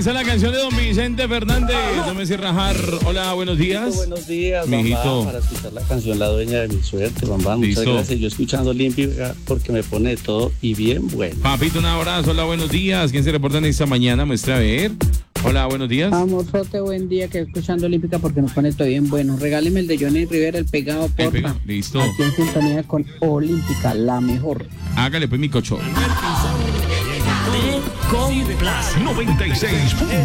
Esa es la canción de don Vicente Fernández. No me cierra rajar. Hola, buenos días. Buenos días, Mijito. Bambam, para escuchar la canción La Dueña de mi Suerte, Bambam. Muchas Listo. gracias. Yo escuchando Olímpica porque me pone de todo y bien bueno. Papito, un abrazo. Hola, buenos días. ¿Quién se reporta en esta mañana? Muestra a ver. Hola, buenos días. Amorzote, buen día, que escuchando Olímpica porque nos pone todo bien bueno. Regáleme el de Johnny Rivera, el pegado, porfa. Listo. Aquí en sintonía con Olímpica, la mejor. Hágale pues mi cocho. Con Plus 96.